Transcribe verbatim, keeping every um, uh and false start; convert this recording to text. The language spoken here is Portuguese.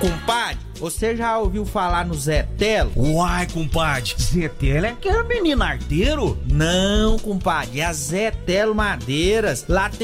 Compadre, você já ouviu falar no Zé Telo? Uai, compadre, Zé Telo é aquele menino arteiro? Não, compadre, é a Zé Telo Madeiras. Lá tem